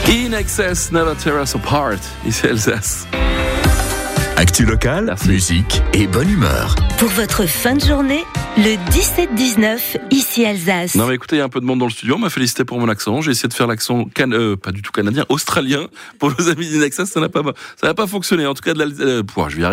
In Excess, Never Tear Us Apart, ici Alsace. Actu locale, Merci. musique et bonne humeur. Pour votre fin de journée, le 17-19, ici Alsace. Non mais écoutez, il y a un peu de monde dans le studio, on m'a félicité pour mon accent, j'ai essayé de faire l'accent pas du tout canadien, australien, pour nos amis d'In Excess, ça n'a pas fonctionné, en tout cas je vais y arriver.